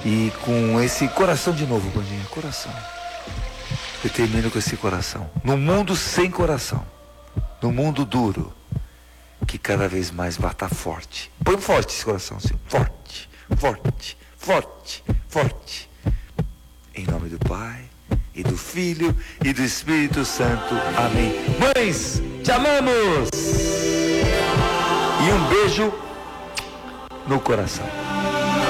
E com esse coração de novo, Bandinha, coração. Eu termino com esse coração. No mundo sem coração, no mundo duro, que cada vez mais bata forte. Põe forte esse coração, assim. Forte, forte, forte, forte. Em nome do Pai, e do Filho, e do Espírito Santo. Amém. Mães, te amamos! E um beijo no coração.